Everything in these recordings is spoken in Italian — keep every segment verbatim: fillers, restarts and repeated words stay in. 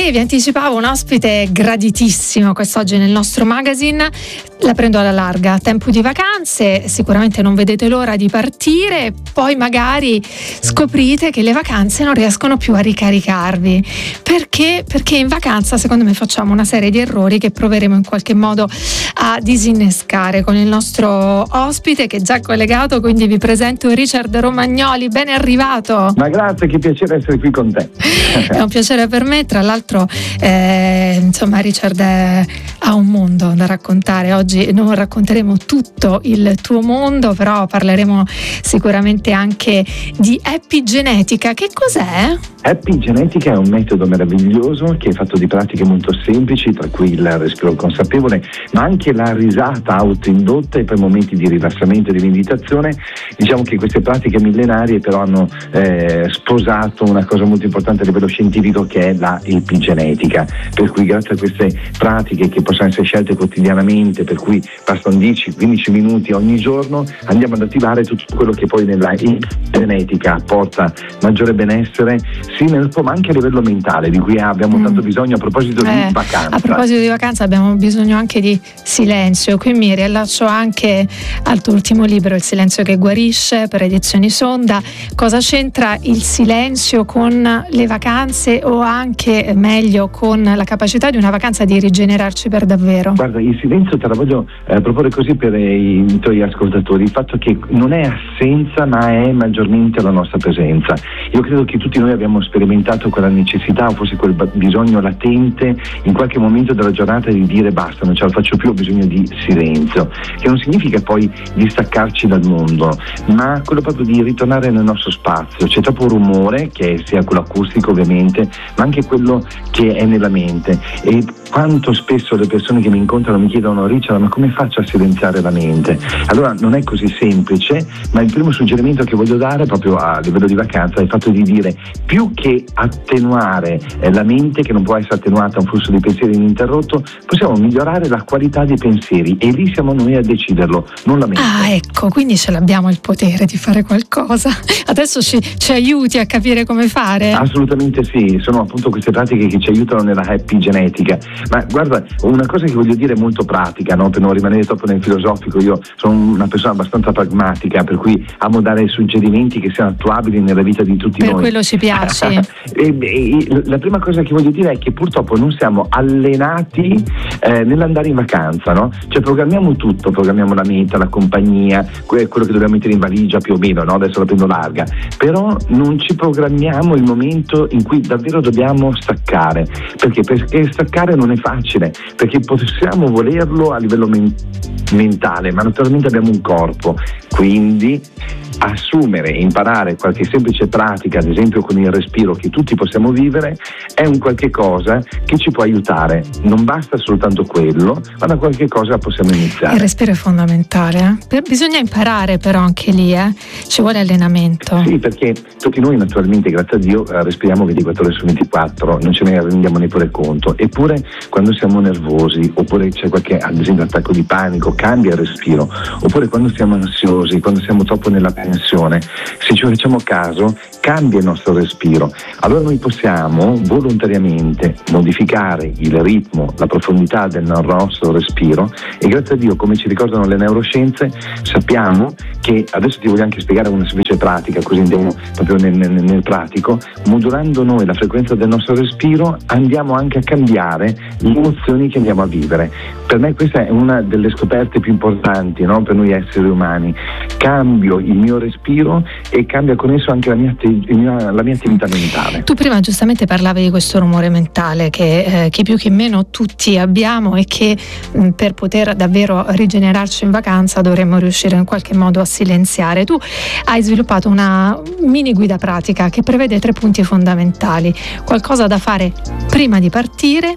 vi anticipavo un ospite graditissimo quest'oggi nel nostro magazine. La prendo alla larga, tempo di vacanze, sicuramente non vedete l'ora di partire, poi magari scoprite che le vacanze non riescono più a ricaricarvi. Perché? Perché in vacanza secondo me facciamo una serie di errori che proveremo in qualche modo a disinnescare con il nostro ospite che è già collegato, quindi vi presento Richard Romagnoli, ben arrivato. Ma grazie, che piacere essere qui con te. È un piacere per me, tra l'altro eh, insomma Richard è, ha un mondo da raccontare. Oggi non racconteremo tutto il tuo mondo, però parleremo sicuramente anche di epigenetica. Che cos'è? Epigenetica è un metodo meraviglioso che è fatto di pratiche molto semplici, tra cui il respiro consapevole, ma anche la risata autoindotta e per momenti di rilassamento e di meditazione. Diciamo che queste pratiche millenarie però hanno eh, sposato una cosa molto importante a livello scientifico, che è la epigenetica, per cui grazie a queste pratiche, che possono essere scelte quotidianamente, per cui bastano dieci quindici minuti ogni giorno, andiamo ad attivare tutto quello che poi nella epigenetica porta maggiore benessere sì nel corpo ma anche a livello mentale, di cui abbiamo mm. tanto bisogno a proposito eh, di vacanza. A proposito di vacanza abbiamo bisogno anche di silenzio, qui mi riallaccio anche al tuo ultimo libro, Il silenzio che guarisce, per Edizioni Sonda. Cosa c'entra il silenzio con le vacanze, o anche meglio con la capacità di una vacanza di rigenerarci per davvero? Guarda, il silenzio te la voglio eh, proporre così per i, i tuoi ascoltatori, il fatto che non è assenza ma è maggiormente la nostra presenza. Io credo che tutti noi abbiamo sperimentato quella necessità, o forse quel bisogno latente in qualche momento della giornata di dire basta, non ce la faccio più, ho bisogno di silenzio, che non significa poi distaccarci dal mondo, ma quello proprio di ritornare nel nostro spazio. C'è troppo rumore, che è sia quello acustico ovviamente, ma anche quello che è nella mente. E quanto spesso le persone che mi incontrano mi chiedono: Richard, ma come faccio a silenziare la mente? Allora non è così semplice, ma il primo suggerimento che voglio dare proprio a livello di vacanza è il fatto di dire: più che attenuare eh, la mente, che non può essere attenuata a un flusso di pensieri ininterrotto, possiamo migliorare la qualità dei pensieri, e lì siamo noi a deciderlo, non la mente. Ah, ecco, quindi ce l'abbiamo il potere di fare qualcosa. Adesso ci, ci aiuti a capire come fare? Assolutamente sì, sono appunto queste pratiche che ci aiutano nella epigenetica. Ma guarda, una cosa che voglio dire molto pratica, no? Per non rimanere troppo nel filosofico, io sono una persona abbastanza pragmatica, per cui amo dare suggerimenti che siano attuabili nella vita di tutti per noi. Per quello ci piace. e, e, la prima cosa che voglio dire è che purtroppo non siamo allenati eh, nell'andare in vacanza, no? Cioè programmiamo tutto, programmiamo la meta, la compagnia, quello che dobbiamo mettere in valigia più o meno, no? Adesso la prendo larga, però non ci programmiamo il momento in cui davvero dobbiamo staccare. Perché? Perché staccare non è facile, perché possiamo volerlo a livello men- mentale, ma naturalmente abbiamo un corpo, quindi assumere e imparare qualche semplice pratica, ad esempio con il respiro, che tutti possiamo vivere, è un qualche cosa che ci può aiutare. Non basta soltanto quello, ma da qualche cosa possiamo iniziare. Il respiro è fondamentale, eh? Bisogna imparare però anche lì, eh? Ci vuole allenamento. Sì, perché tutti noi naturalmente, grazie a Dio, respiriamo ventiquattro ore su ventiquattro, non ce ne rendiamo neppure conto. Eppure quando siamo nervosi, oppure c'è qualche, ad esempio, attacco di panico, cambia il respiro. Oppure quando siamo ansiosi, quando siamo troppo nella pensione, se ci facciamo caso, cambia il nostro respiro. Allora noi possiamo volontariamente modificare il ritmo, la profondità del nostro respiro, e grazie a Dio, come ci ricordano le neuroscienze, sappiamo che, adesso ti voglio anche spiegare una semplice pratica, così andiamo proprio nel, nel, nel pratico, modulando noi la frequenza del nostro respiro andiamo anche a cambiare le emozioni che andiamo a vivere. Per me questa è una delle scoperte più importanti, no? Per noi esseri umani. Cambio il mio respiro e cambia con esso anche la mia, la mia attività mentale. Tu prima giustamente parlavi di questo rumore mentale che eh, chi più chi meno tutti abbiamo, e che mh, per poter davvero rigenerarci in vacanza dovremmo riuscire in qualche modo a silenziare. Tu hai sviluppato una mini guida pratica che prevede tre punti fondamentali: qualcosa da fare prima di partire,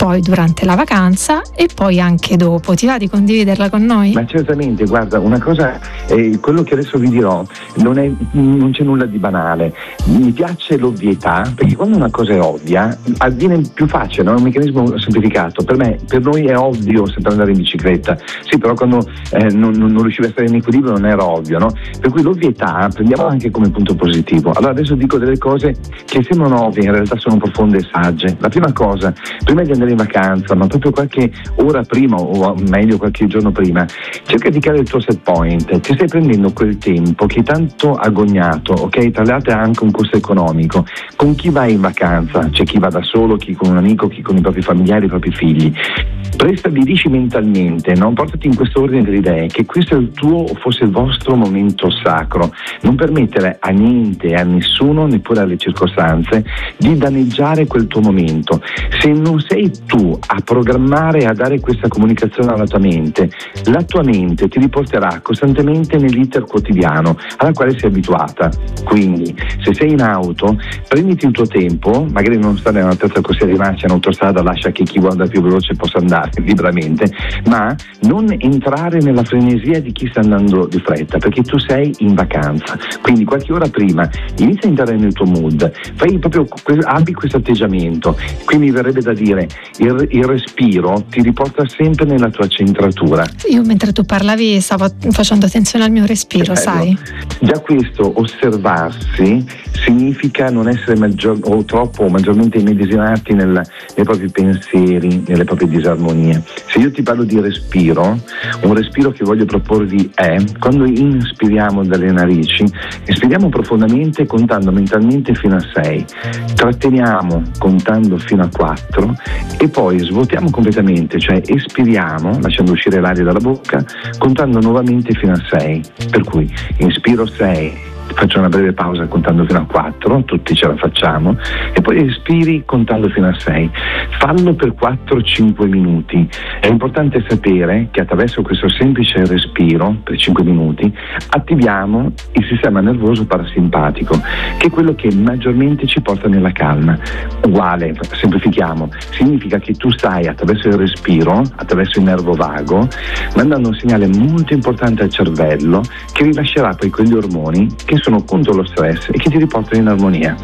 poi durante la vacanza e poi anche dopo. Ti va di condividerla con noi? Ma certamente, guarda, una cosa, eh, quello che adesso vi dirò non, è, non c'è nulla di banale. Mi piace l'ovvietà, perché quando una cosa è ovvia avviene più facile, no? È un meccanismo semplificato. Per me, per noi è ovvio sempre andare in bicicletta, sì, però quando eh, non, non, non riuscivi a stare in equilibrio non era ovvio, no? Per cui l'ovvietà prendiamo anche come punto positivo. Allora adesso dico delle cose che sembrano ovvie, in realtà sono profonde e sagge. La prima cosa, prima di andare in vacanza, ma proprio qualche ora prima o meglio qualche giorno prima, cerca di creare il tuo set point. Ti stai prendendo quel tempo che è tanto agognato, ok? Tra le altre ha anche un costo economico. Con chi vai in vacanza? C'è chi va da solo, chi con un amico, chi con i propri familiari, i propri figli. Prestabilisci mentalmente, no? Portati in questo ordine delle idee che questo è il tuo o forse il vostro momento sacro. Non permettere a niente e a nessuno, neppure alle circostanze, di danneggiare quel tuo momento. Se non sei tu a programmare e a dare questa comunicazione alla tua mente, la tua mente ti riporterà costantemente nell'iter quotidiano alla quale sei abituata. Quindi se sei in auto, prenditi il tuo tempo, magari non stare nella terza corsia di marcia in autostrada, lascia che chi vuole andare più veloce possa andare liberamente, ma non entrare nella frenesia di chi sta andando di fretta, perché tu sei in vacanza. Quindi qualche ora prima inizia a entrare nel tuo mood, fai proprio, abbi questo atteggiamento. Qui mi verrebbe da dire il, il respiro ti riporta sempre nella tua centratura. Io mentre tu parlavi stavo facendo attenzione al mio respiro, sai? Già questo osservarsi significa non essere maggior, o troppo o maggiormente immedesimati nel, nei propri pensieri, nelle proprie disarmonie. Se io ti parlo di respiro, un respiro che voglio proporvi è quando inspiriamo dalle narici, inspiriamo profondamente contando mentalmente fino a sei, tratteniamo contando fino a quattro e poi svuotiamo completamente, cioè espiriamo lasciando uscire l'aria dalla bocca contando nuovamente fino a sei. Per cui inspiro sei, faccio una breve pausa contando fino a quattro, tutti ce la facciamo, e poi espiri contando fino a sei. Fallo per quattro cinque minuti. È importante sapere che attraverso questo semplice respiro per cinque minuti attiviamo il sistema nervoso parasimpatico, che è quello che maggiormente ci porta nella calma. Uguale, semplifichiamo, significa che tu stai attraverso il respiro, attraverso il nervo vago, mandando un segnale molto importante al cervello che rilascerà poi quegli ormoni che sono contro lo stress e che ti riportano in armonia.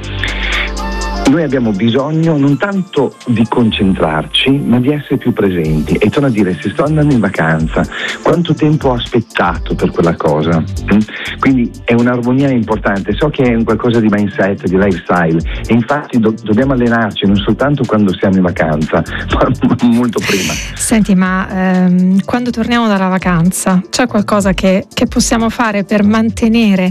Noi abbiamo bisogno non tanto di concentrarci, ma di essere più presenti. E torno a dire, se sto andando in vacanza, quanto tempo ho aspettato per quella cosa? Quindi è un'armonia importante. So che è un qualcosa di mindset, di lifestyle, e infatti do- dobbiamo allenarci non soltanto quando siamo in vacanza, ma molto prima. Senti, ma ehm, quando torniamo dalla vacanza c'è qualcosa che, che possiamo fare per mantenere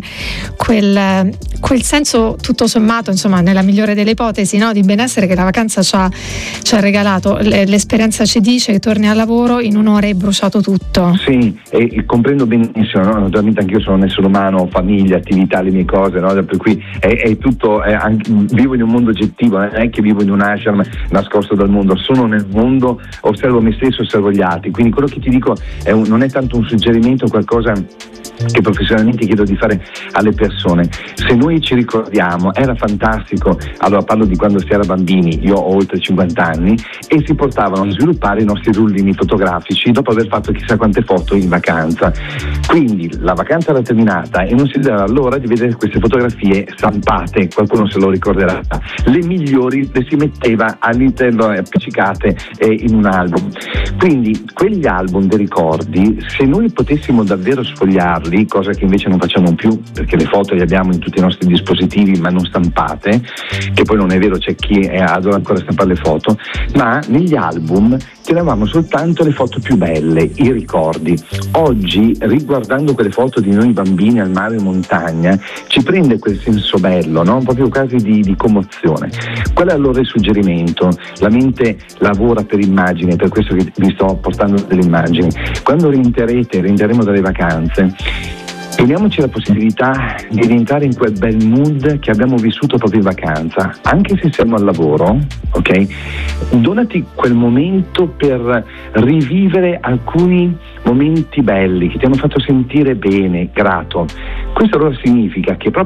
quel, quel senso tutto sommato, insomma, nella migliore delle ipotesi, no, di benessere che la vacanza ci ha, ci ha regalato? L'esperienza ci dice che torni al lavoro in un'ora e hai bruciato tutto. Sì, e, e comprendo benissimo, no? Naturalmente anch'io sono un essere umano, ho famiglia, attività, le mie cose, no? Per cui è, è tutto, è anche, vivo in un mondo oggettivo, non è che vivo in un ashram nascosto dal mondo, sono nel mondo, osservo me stesso, osservo gli altri, quindi quello che ti dico è un, non è tanto un suggerimento, qualcosa che professionalmente chiedo di fare alle persone. Se noi ci ricordiamo, era fantastico, allora parlo di quando si era bambini, io ho oltre cinquanta anni, e si portavano a sviluppare i nostri rullini fotografici dopo aver fatto chissà quante foto in vacanza. Quindi la vacanza era terminata e non si dava l'ora di vedere queste fotografie stampate, qualcuno se lo ricorderà, le migliori le si metteva all'interno, appiccicate eh, in un album. Quindi quegli album dei ricordi, se noi potessimo davvero sfogliarli, cosa che invece non facciamo più perché le foto le abbiamo in tutti i nostri dispositivi ma non stampate, che poi non è vero, c'è chi adora ancora stampare le foto, ma negli album tenevamo soltanto le foto più belle, i ricordi. Oggi, riguardando quelle foto di noi bambini al mare o in montagna, ci prende quel senso bello, no? Proprio quasi di, di commozione. Qual è allora il suggerimento? La mente lavora per immagini, per questo che vi sto portando delle immagini. Quando rientrerete, rientreremo dalle vacanze, prendiamoci la possibilità di rientrare in quel bel mood che abbiamo vissuto proprio in vacanza, anche se siamo al lavoro, ok? Donati quel momento per rivivere alcuni momenti belli che ti hanno fatto sentire bene, grato. Questo allora significa che proprio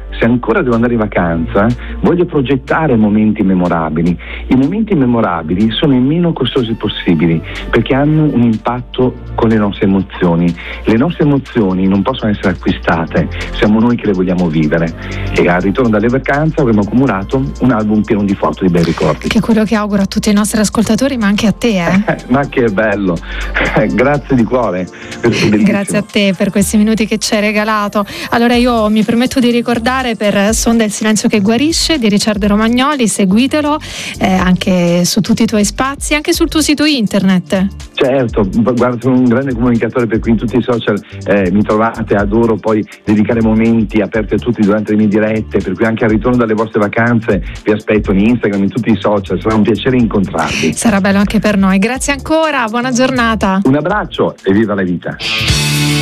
se ancora devo andare in vacanza, voglio progettare momenti memorabili. I momenti memorabili sono i meno costosi possibili perché hanno un impatto con le nostre emozioni. Le nostre emozioni non possono essere acquistate, siamo noi che le vogliamo vivere. E al ritorno dalle vacanze avremo accumulato un album pieno di foto di bei ricordi. Che è quello che auguro a tutti i nostri ascoltatori, ma anche a te. Eh? Ma che bello! Grazie di cuore. Grazie a te per questi minuti che ci hai regalato. Allora io mi permetto di ricordare per Sonda il silenzio che guarisce di Ricciardo Romagnoli, seguitelo eh, anche su tutti i tuoi spazi, anche sul tuo sito internet. Certo, guarda, sono un grande comunicatore, per cui in tutti i social eh, mi trovate, adoro poi dedicare momenti aperti a tutti durante le mie dirette, per cui anche al ritorno dalle vostre vacanze vi aspetto in Instagram, in tutti i social, sarà un piacere incontrarvi. Sarà bello anche per noi, grazie ancora, buona giornata. Un abbraccio e viva la vita.